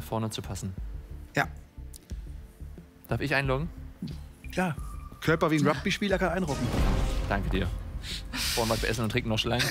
vorne zu passen. Ja. Darf ich einloggen? Ja. Körper wie ein Rugby-Spieler kann einrocken. Danke dir. Vorhin was essen und trinken noch Schleim.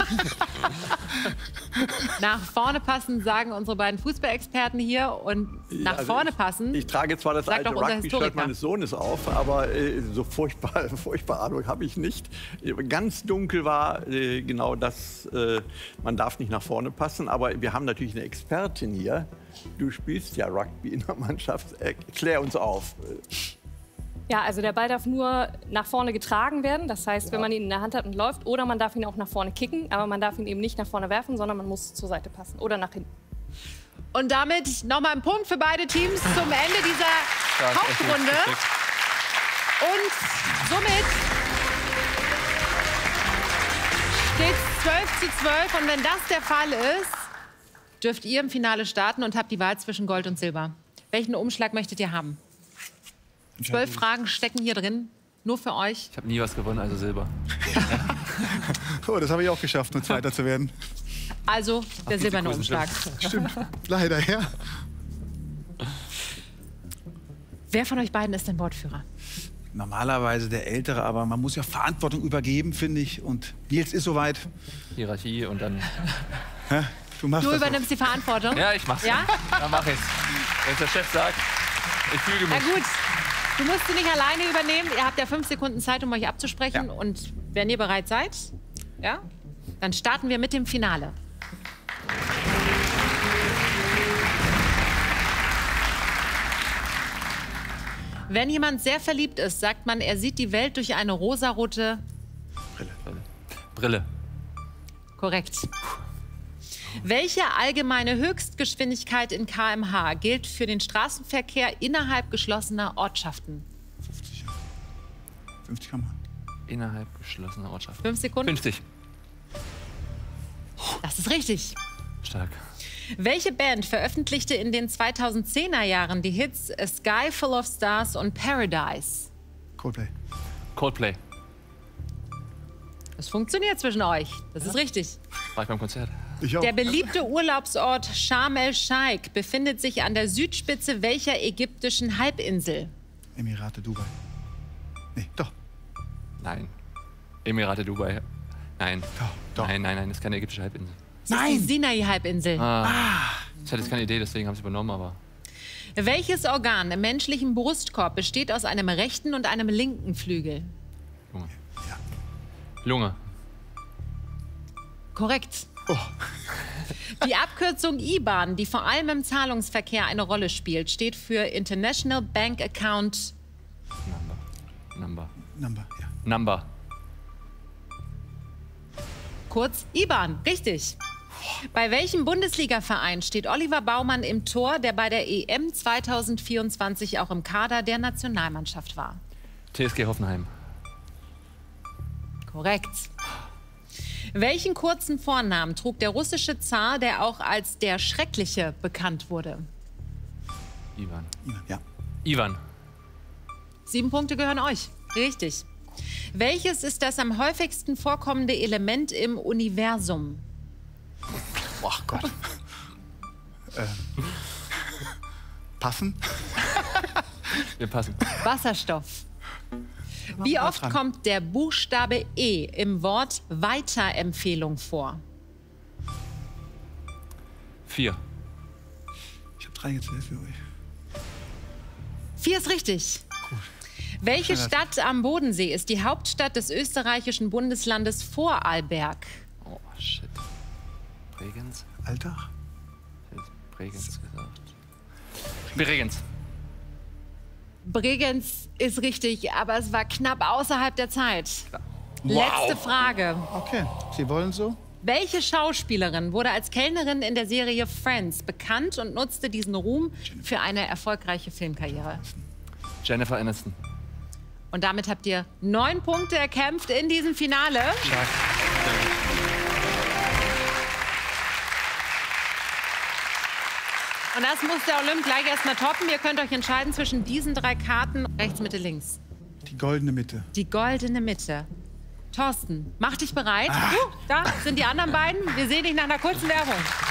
Nach vorne passen, sagen unsere beiden Fußballexperten hier. Und nach vorne passen. Ich trage zwar das alte Rugby-Shirt meines Sohnes auf, aber so furchtbar Ahnung habe ich nicht. Ganz dunkel war genau das, man darf nicht nach vorne passen. Aber wir haben natürlich eine Expertin hier. Du spielst ja Rugby in der Mannschaft. Klär uns auf. Ja, also der Ball darf nur nach vorne getragen werden. Das heißt, wenn man ihn in der Hand hat und läuft. Oder man darf ihn auch nach vorne kicken. Aber man darf ihn eben nicht nach vorne werfen, sondern man muss zur Seite passen. Oder nach hinten. Und damit nochmal ein Punkt für beide Teams zum Ende dieser Hauptrunde. Und somit steht es 12:12. Und wenn das der Fall ist, dürft ihr im Finale starten und habt die Wahl zwischen Gold und Silber. Welchen Umschlag möchtet ihr haben? 12 Fragen stecken hier drin, nur für euch. Ich habe nie was gewonnen, also Silber. Oh, das habe ich auch geschafft, nur Zweiter zu werden. Also der silberne Umschlag. Stimmt, leider, ja. Wer von euch beiden ist denn Wortführer? Normalerweise der Ältere, aber man muss ja Verantwortung übergeben, finde ich. Und Nils ist soweit. Hierarchie und dann... Hä? Du übernimmst die Verantwortung? Ja, ich mach's. Ja? Dann mach ich's. Wenn der Chef sagt, ich füge mich. Na gut. Du musst sie nicht alleine übernehmen. Ihr habt ja 5 Sekunden Zeit, um euch abzusprechen. Ja. Und wenn ihr bereit seid, ja, dann starten wir mit dem Finale. Wenn jemand sehr verliebt ist, sagt man, er sieht die Welt durch eine rosarote Brille. Korrekt. Welche allgemeine Höchstgeschwindigkeit in km/h gilt für den Straßenverkehr innerhalb geschlossener Ortschaften? 50 km/h. Innerhalb geschlossener Ortschaften. 5 Sekunden. 50. Das ist richtig. Stark. Welche Band veröffentlichte in den 2010er Jahren die Hits A Sky Full of Stars und Paradise? Coldplay. Coldplay. Das funktioniert zwischen euch. Das ist richtig. War ich beim Konzert? Ich auch. Der beliebte Urlaubsort Sharm el-Sheikh befindet sich an der Südspitze welcher ägyptischen Halbinsel? Emirate, Dubai. Nee, doch. Nein. Emirate, Dubai. Nein. Doch. Nein, das ist keine ägyptische Halbinsel. Das ist die Sinai-Halbinsel. Ich hatte jetzt keine Idee, deswegen haben sie übernommen, aber... Welches Organ im menschlichen Brustkorb besteht aus einem rechten und einem linken Flügel? Lunge. Ja. Lunge. Korrekt. Oh. Die Abkürzung IBAN, die vor allem im Zahlungsverkehr eine Rolle spielt, steht für International Bank Account... Number, ja. Number. Kurz IBAN, richtig. Bei welchem Bundesliga-Verein steht Oliver Baumann im Tor, der bei der EM 2024 auch im Kader der Nationalmannschaft war? TSG Hoffenheim. Korrekt. Welchen kurzen Vornamen trug der russische Zar, der auch als der Schreckliche bekannt wurde? Ivan. Ja. Ivan. 7 Punkte gehören euch. Richtig. Welches ist das am häufigsten vorkommende Element im Universum? Ach Gott. Passen? Wir passen. Wasserstoff. Wie oft kommt der Buchstabe E im Wort Weiterempfehlung vor? 4. Ich habe 3 gezählt für euch. 4 ist richtig. Gut. Welche Stadt am Bodensee ist die Hauptstadt des österreichischen Bundeslandes Vorarlberg? Oh, shit. Bregenz? Alltag? Ich hätte Bregenz gesagt. Bregenz. Bregenz ist richtig, aber es war knapp außerhalb der Zeit. Wow. Letzte Frage. Okay, Sie wollen so? Welche Schauspielerin wurde als Kellnerin in der Serie Friends bekannt und nutzte diesen Ruhm für eine erfolgreiche Filmkarriere? Jennifer Aniston. Und damit habt ihr 9 Punkte erkämpft in diesem Finale. Stark. Und das muss der Olymp gleich erstmal toppen. Ihr könnt euch entscheiden zwischen diesen 3 Karten. Rechts, Mitte, links. Die goldene Mitte. Die goldene Mitte. Thorsten, mach dich bereit. Da sind die anderen beiden. Wir sehen dich nach einer kurzen Werbung.